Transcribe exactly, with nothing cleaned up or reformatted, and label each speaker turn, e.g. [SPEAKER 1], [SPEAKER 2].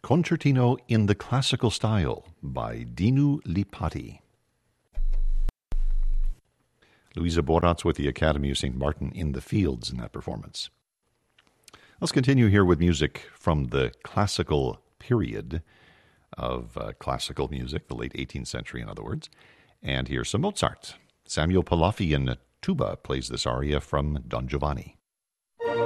[SPEAKER 1] Concertino in the Classical Style by Dinu Lipati. Louisa Boratz with the Academy of Saint Martin in the Fields in that performance. Let's continue here with music from the classical period of uh, classical music, the late eighteenth century, in other words. And here's some Mozart. Samuel Palafian tuba plays this aria from Don Giovanni.